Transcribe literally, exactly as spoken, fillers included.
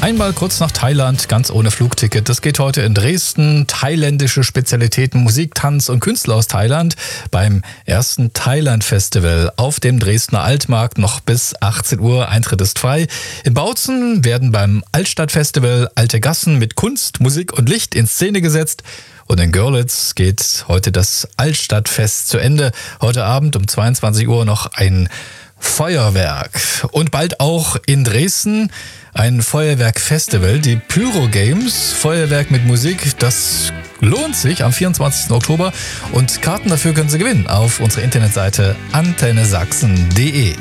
Einmal kurz nach Thailand, ganz ohne Flugticket. Das geht heute in Dresden. Thailändische Spezialitäten, Musik, Tanz und Künstler aus Thailand beim ersten Thailand-Festival auf dem Dresdner Altmarkt. Noch bis achtzehn Uhr. Eintritt ist frei. In Bautzen werden beim Altstadtfestival alte Gassen mit Kunst, Musik und Licht in Szene gesetzt. Und in Görlitz geht heute das Altstadtfest zu Ende. Heute Abend um zweiundzwanzig Uhr noch ein Feuerwerk. Und bald auch in Dresden ein Feuerwerk-Festival, die Pyro Games, Feuerwerk mit Musik. Das lohnt sich am vierundzwanzigsten Oktober und Karten dafür können Sie gewinnen auf unserer Internetseite antenne sachsen punkt de.